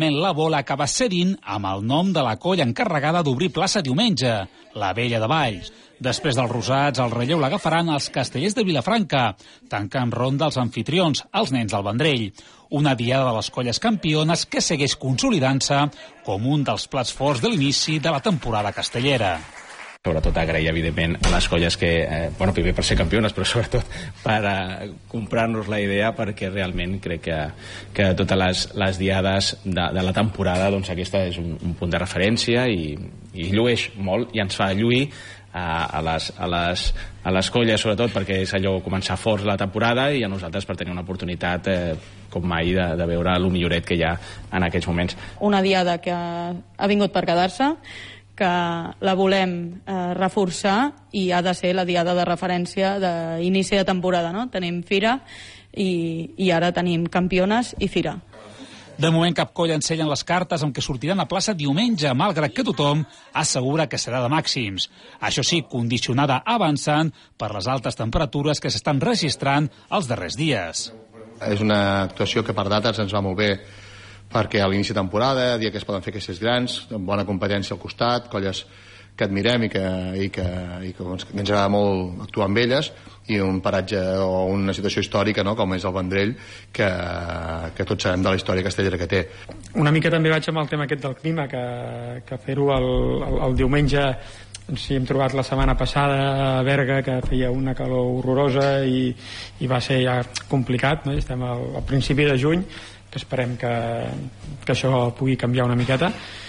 finalment la bola acaba cedint amb el nom de la colla encarregada d'obrir plaça diumenge, la Vella de Valls. Després dels rosats, el relleu l'agafaran els castellers de Vilafranca, tancant ronda els anfitrions, els nens del Vendrell. Una diada de les colles campiones que segueix consolidant-se com un dels plats forts de l'inici de la temporada castellera. Sobretot agrair, evidentment, a les colles que, primer per ser campiones, però sobretot per comprar-nos la idea, perquè realment crec que totes les diades de la temporada, doncs aquesta és un punt de referència i llueix molt i ens fa lluir a les colles, sobretot perquè és allò començar forts la temporada i a nosaltres per tenir una oportunitat com mai de veure el milloret que hi ha en aquests moments. Una diada que ha vingut per quedar-se, que la volem reforçar i ha de ser la diada de referència d'inici de temporada, no? Tenim fira i ara tenim campiones i fira. De moment cap colla ensenya les cartes amb què sortiran a plaça diumenge, malgrat que tothom assegura que serà de màxims. Això sí, condicionada avançant per les altes temperatures que s'estan registrant els darrers dies. És una actuació que per dates ens va molt bé, perquè a l'inici de temporada, dia que es poden fer caixers grans, amb bona competència al costat, colles que admirem i que ens agrada molt actuar amb elles, i un paratge o una situació històrica, no?, com és el Vendrell, que tots sabem de la història castellera que té. Una mica també vaig amb el tema aquest del clima, que fer-ho el diumenge. Sí, hem trobat la setmana passada a Berga que feia una calor horrorosa i va ser ja complicat, no? Estem al principi de juny, que esperem que això pugui canviar una miqueta,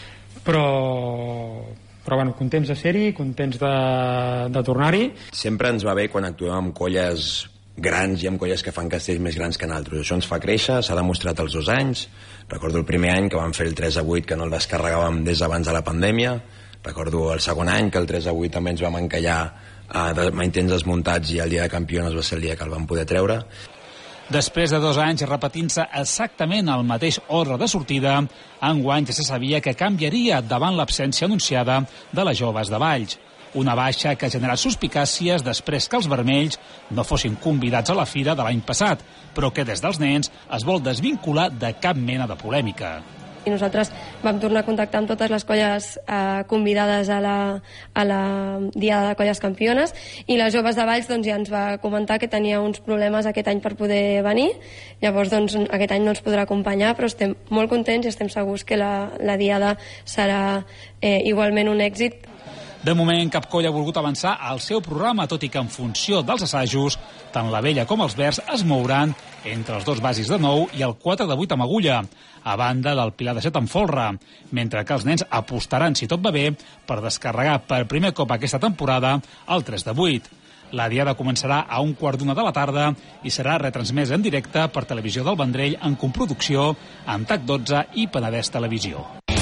però bueno, contents de ser-hi, contents de tornar-hi. Sempre ens va bé quan actuem amb colles grans i amb colles que fan castells més grans que nosaltres. Això ens fa créixer, s'ha demostrat els 2 anys. Recordo el primer any que vam fer el 3-8, que no el descarregàvem des d'abans de la pandèmia. Recordo el segon any que el 3-8 també ens vam encallar de mantens desmuntats i el dia de campiones va ser el dia que el vam poder treure. Després de 2 anys repetint-se exactament el mateix ordre de sortida, enguany ja se sabia que canviaria davant l'absència anunciada de les joves de Valls. Una baixa que ha generat suspicàcies després que els vermells no fossin convidats a la fira de l'any passat, però que des dels nens es vol desvincular de cap mena de polèmica. I nosaltres vam tornar a contactar amb totes les colles convidades a la Diada de Colles Campiones, i les joves de Valls doncs, ja ens va comentar que tenia uns problemes aquest any per poder venir. Llavors doncs, aquest any no ens podrà acompanyar, però estem molt contents i estem segurs que la Diada serà igualment un èxit. De moment, cap colla ha volgut avançar al seu programa, tot i que en funció dels assajos, tant la Vella com els Verds es mouran entre els 2 basis de 9 i el 4 de 8 amb agulla, a banda del Pilar de 7 amb folre, mentre que els nens apostaran, si tot va bé, per descarregar per primer cop aquesta temporada el 3 de 8. La diada començarà a 1:15 de la tarda i serà retransmesa en directe per Televisió del Vendrell en coproducció amb TAC12 i Penedès Televisió.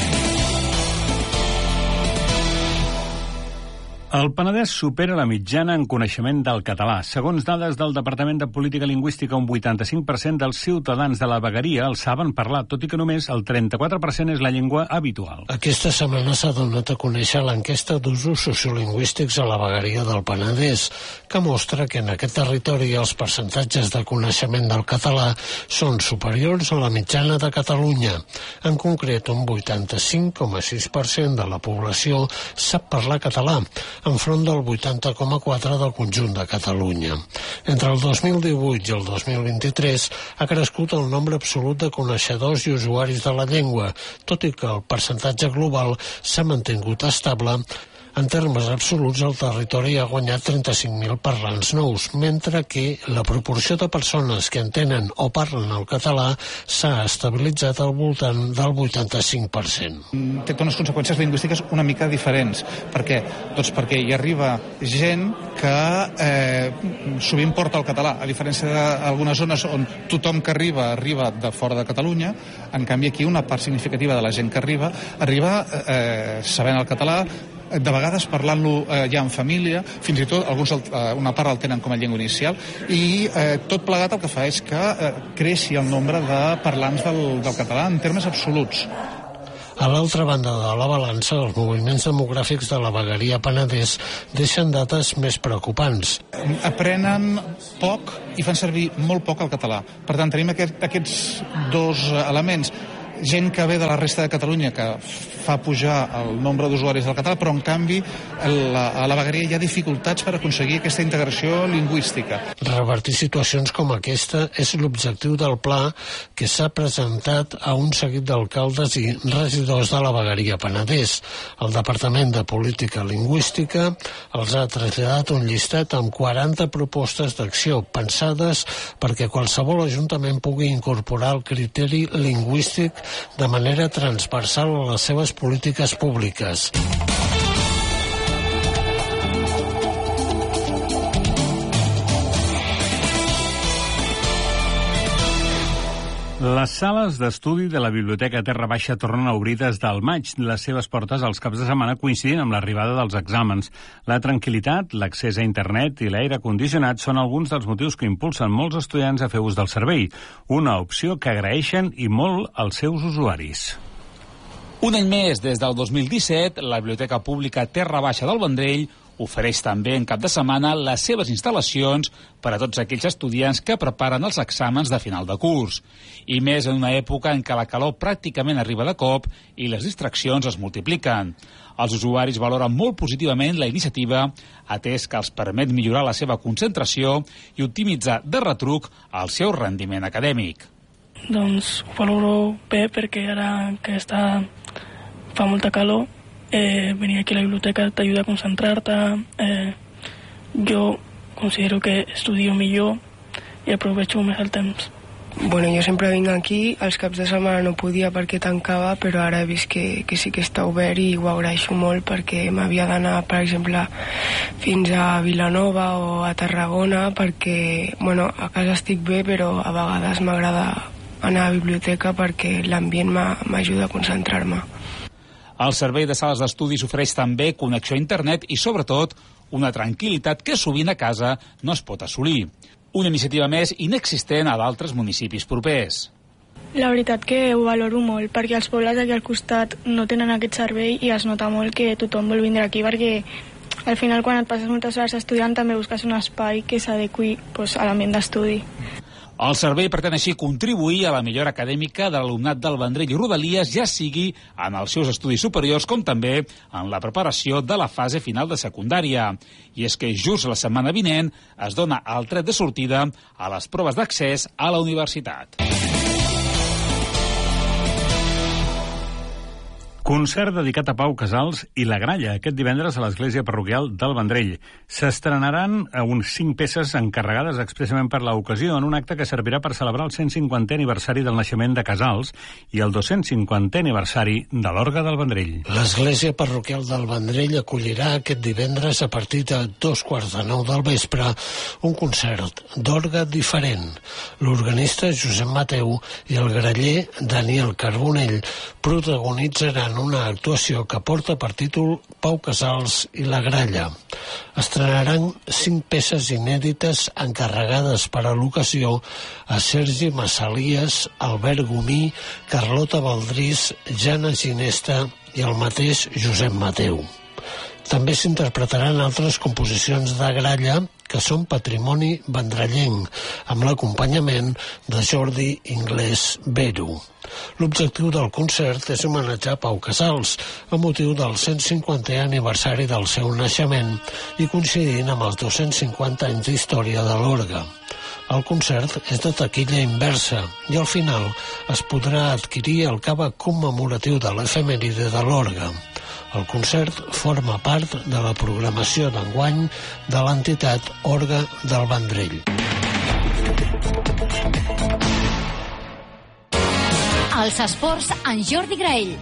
El Penedès supera la mitjana en coneixement del català. Segons dades del Departament de Política Lingüística, un 85% dels ciutadans de la vegueria el saben parlar, tot i que només el 34% és la llengua habitual. Aquesta setmana s'ha donat a conèixer l'enquesta d'usos sociolingüístics a la vegueria del Penedès, que mostra que en aquest territori els percentatges de coneixement del català són superiors a la mitjana de Catalunya. En concret, un 85,6% de la població sap parlar català, enfront del 80,4% del conjunt de Catalunya. Entre el 2018 i el 2023 ha crescut el nombre absolut de coneixedors i usuaris de la llengua, tot i que el percentatge global s'ha mantingut estable. En termes absoluts, el territori ha guanyat 35.000 parlants nous, mentre que la proporció de persones que entenen o parlen el català s'ha estabilitzat al voltant del 85%. Té unes conseqüències lingüístiques una mica diferents. Per què? Doncs perquè hi arriba gent que sovint porta el català, a diferència d'algunes zones on tothom que arriba de fora de Catalunya. En canvi, aquí una part significativa de la gent que arriba sabent el català, de vegades parlant-lo ja en família, fins i tot alguns una part el tenen com a llengua inicial, i tot plegat el que fa és que creixi el nombre de parlants del català en termes absoluts. A l'altra banda de la balança, els moviments demogràfics de la vegueria Penedès deixen dades més preocupants. Aprenen poc i fan servir molt poc el català. Per tant, tenim aquests 2 elements. gent que ve de la resta de Catalunya que fa pujar el nombre d'usuaris del català, però en canvi a la vegueria hi ha dificultats per aconseguir aquesta integració lingüística. Revertir situacions com aquesta és l'objectiu del pla que s'ha presentat a un seguit d'alcaldes i regidors de la vegueria Penedès. El Departament de Política Lingüística els ha traslladat un llistat amb 40 propostes d'acció pensades perquè qualsevol ajuntament pugui incorporar el criteri lingüístic de manera transversal a les seves polítiques públiques. Les sales d'estudi de la Biblioteca Terra Baixa tornen a obrir des del maig les seves portes als caps de setmana coincidint amb l'arribada dels exàmens. La tranquil·litat, l'accés a internet i l'aire condicionat són alguns dels motius que impulsen molts estudiants a fer ús del servei, una opció que agraeixen i molt als seus usuaris. Un any més, des del 2017, la Biblioteca Pública Terra Baixa del Vendrell ofereix també en cap de setmana les seves instal·lacions per a tots aquells estudiants que preparen els exàmens de final de curs. I més en una època en què la calor pràcticament arriba de cop i les distraccions es multipliquen. Els usuaris valoren molt positivament la iniciativa, atès que els permet millorar la seva concentració i optimitzar de retruc el seu rendiment acadèmic. Doncs ho valoro bé perquè ara que fa molta calor, venir aquí a la biblioteca t'ajuda a concentrar-te. Jo considero que estudio millor i aprovecho més el temps. Bueno, jo sempre vinc aquí, els caps de setmana no podia perquè tancava, però ara he vist que sí que està obert i ho agraeixo molt perquè m'havia d'anar, per exemple, fins a Vilanova o a Tarragona perquè, bueno, a casa estic bé, però a vegades m'agrada anar a la biblioteca perquè l'ambient m'ajuda a concentrar-me. El servei de sales d'estudis ofereix també connexió a internet i, sobretot, una tranquil·litat que sovint a casa no es pot assolir. Una iniciativa més inexistent a d'altres municipis propers. La veritat que ho valoro molt, perquè els pobles aquí al costat no tenen aquest servei i es nota molt que tothom vol vindre aquí, perquè al final quan et passes moltes hores estudiant també busques un espai que s'adequi a l'ambient d'estudi. El servei pretén així contribuir a la millora acadèmica de l'alumnat del Vendrell i Rodalies, ja sigui en els seus estudis superiors com també en la preparació de la fase final de secundària. I és que just la setmana vinent es dona el tret de sortida a les proves d'accés a la universitat. Concert dedicat a Pau Casals i La Gralla, aquest divendres a l'Església Parroquial del Vendrell. S'estrenaran uns 5 peces encarregades expressament per l'ocasió en un acte que servirà per celebrar el 150è aniversari del naixement de Casals i el 250è aniversari de l'Orgue del Vendrell. L'Església Parroquial del Vendrell acollirà aquest divendres a partir de 8:45 del vespre un concert d'orgue diferent. L'organista Josep Mateu i el graller Daniel Carbonell protagonitzaran una actuació que porta per títol Pau Casals i La Gralla. Estrenaran 5 peces inèdites encarregades per a l'ocasió a Sergi Massalies, Albert Gomí, Carlota Baldrís, Jana Ginesta i el mateix Josep Mateu. També s'interpretaran altres composicions de Gralla que són patrimoni vendrellenc, amb l'acompanyament de Jordi Inglés Vero. L'objectiu del concert és homenatjar Pau Casals amb motiu del 150è aniversari del seu naixement i coincidint amb els 250 anys d'història de l'orgue. El concert és de taquilla inversa i al final es podrà adquirir el cava commemoratiu de l'efemèride de l'orgue. El concert forma part de la programació d'enguany de l'entitat Orgue del Vendrell. Els esports en Jordi Graell.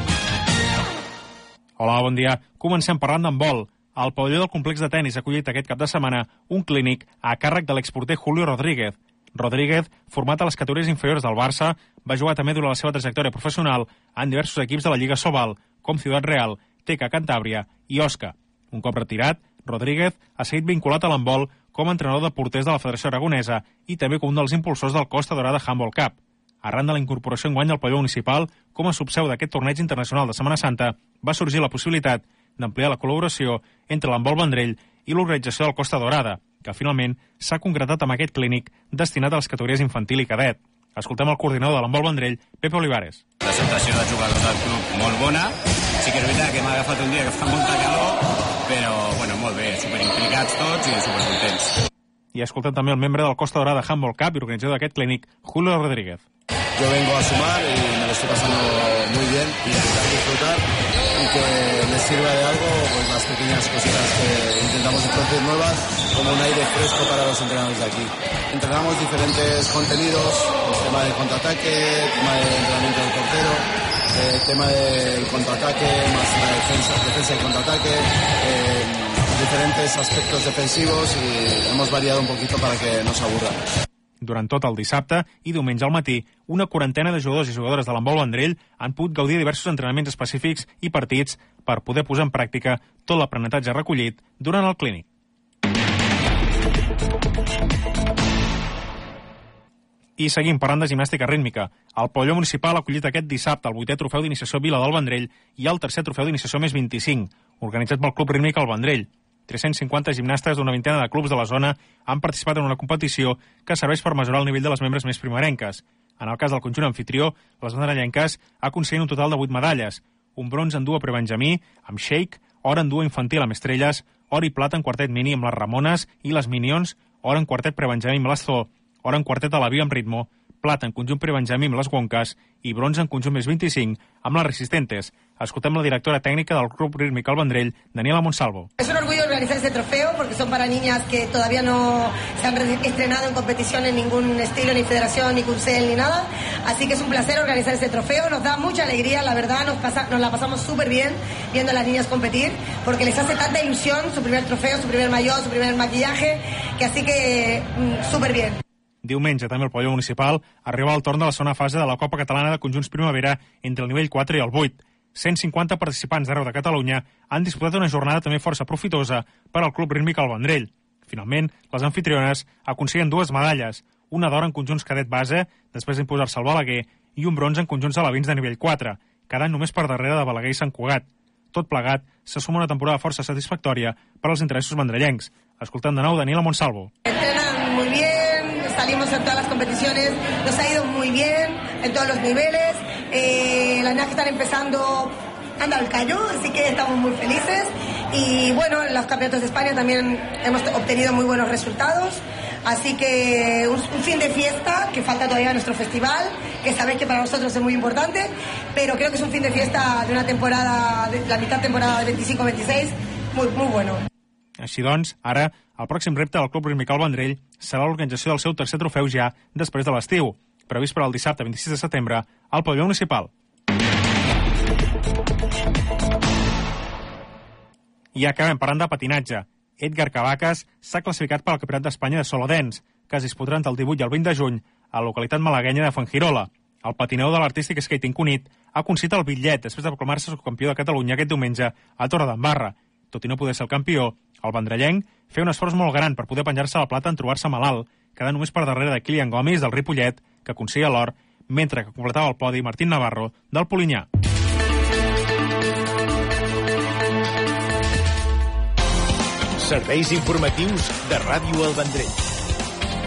Hola, bon dia. Comencem parlant d'handbol. Al pavelló del complex de tenis ha acollit aquest cap de setmana un clínic a càrrec de l'exporter Julio Rodríguez. Rodríguez, format a les categories inferiors del Barça, va jugar també durant la seva trajectòria professional en diversos equips de la Lliga Sobal, com Ciutat Real, Teca Cantàbria i Osca. Un cop retirat, Rodríguez ha seguit vinculat a l'handbol com a entrenador de porters de la Federació Aragonesa i també com un dels impulsors del Costa Dorada Handball Cup. Arran de la incorporació enguany al pavelló municipal, com a subseu d'aquest torneig internacional de Setmana Santa, va sorgir la possibilitat d'ampliar la col·laboració entre l'handbol Vendrell i l'organització del Costa Dorada, que finalment s'ha concretat amb aquest clínic destinat a les categories infantil i cadet. Escoltem el coordinador de l'handbol Vendrell, Pepe Olivares. L'acceptació de jugadors del club molt bona. Sí que és veritat que m'ha agafat un dia que fa molta calor, però bueno, molt bé, superimplicats tots i supercontents. I escoltem també el membre del Costa Dorada Handball Cup i organitzador d'aquest clínic, Julio Rodríguez. Yo vengo a sumar y me lo estoy pasando muy bien y intentar disfrutar y que les sirva de algo pues las pequeñas cositas que intentamos introducir nuevas, como un aire fresco para los entrenadores de aquí. Entrenamos diferentes contenidos, el tema del contraataque, el tema del entrenamiento del portero, el tema del contraataque más la defensa y contraataque, diferentes aspectos defensivos y hemos variado un poquito para que no se aburran. Durant tot el dissabte i diumenge al matí, una quarantena de jugadors i jugadores de l'handbol Vendrell han pogut gaudir de diversos entrenaments específics i partits per poder posar en pràctica tot l'aprenentatge recollit durant el clínic. I seguim parlant de gimnàstica rítmica. El pavelló municipal ha acollit aquest dissabte el 8è trofeu d'iniciació Vila del Vendrell i el 3è trofeu d'iniciació més 25, organitzat pel Club Rítmic al Vendrell. 350 gimnastes d'una vintena de clubs de la zona han participat en una competició que serveix per mesurar el nivell de les membres més primerenques. En el cas del conjunt anfitrió, les vendellenques aconseguien un total de 8 medalles, un bronze en duo prebenjamí, amb shake, or en duo infantil amb estrelles, or i plata en quartet mini amb les Ramones i les Minions, or en quartet prebenjamí amb les Zoo, or en quartet a la Via amb ritmo, plata en conjunt prebenjamí amb les Wonkas i bronze en conjunt més 25 amb les Resistentes. Escoltem la directora técnica del Club Rítmic al Vendrell, Daniela Monsalvo. Es un orgullo organizar este trofeo porque son para niñas que todavía no se han estrenado en competición en ningún estilo, ni federación, ni cuncel, ni nada. Así que es un placer organizar este trofeo. Nos da mucha alegría, la verdad, nos la pasamos súper bien viendo a las niñas competir porque les hace tanta ilusión su primer trofeo, su primer maillot, su primer maquillaje, que así que súper bien. Diumenge, també el pavelló municipal arriba al torn de la segona fase de la Copa Catalana de Conjunts Primavera entre el nivell 4 i el 8. 150 participants d'arreu de Catalunya han disputat una jornada també força profitosa per al Club Rítmic al Vendrell. Finalment, les anfitriones aconseguien 2 medalles, una d'or en conjunts cadet base, després d'imposar-se al Balaguer, i un bronze en conjunts alevins de nivell 4, quedant només per darrere de Balaguer i Sant Cugat. Tot plegat, se suma una temporada força satisfactòria per als interessos vendrellencs. Escoltant de nou Daniela Monsalvo. Entrenan muy bien, salimos en todas las competiciones, nos ha ido muy bien en todos los niveles. Las niñas que están empezando han dado el callo, así que estamos muy felices. Y bueno, en los campeonatos de España también hemos obtenido muy buenos resultados. Así que un fin de fiesta, que falta todavía nuestro festival, que sabéis que para nosotros es muy importante, pero creo que es un fin de fiesta de una temporada, de la mitad temporada de 25-26, muy bueno. Així doncs, ara, el pròxim repte del Club Rítmic al Vendrell serà l'organització del seu tercer trofeu ja després de l'estiu, previst per al dissabte 26 de setembre al pavelló municipal. I acabem parlant de patinatge. Edgar Cavacas s'ha classificat per al Campionat d'Espanya de Solo Dance, que es disputarà entre el 18 i el 20 de juny a la localitat malaguenya de Fuengirola. El patinador de l'Artístic Skating Cunit ha aconseguit el bitllet després de proclamar-se subcampió de Catalunya aquest diumenge a Torredembarra. Tot i no poder ser el campió, el vendrellenc feia un esforç molt gran per poder penjar-se la plata en trobar-se malalt, quedant només per darrere de Kilian Gomis del Ripollet, que aconseguia l'or, mentre que completava el podi Martín Navarro del Polinyà. Serveis informatius de Ràdio El Vendrell.